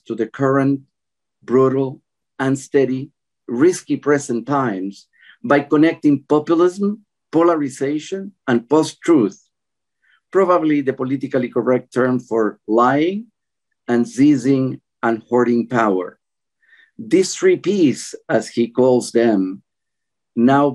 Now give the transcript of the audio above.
to the current, brutal, unsteady, risky present times by connecting populism, polarization, and post-truth, probably the politically correct term for lying and seizing and hoarding power. These three Ps, as he calls them, now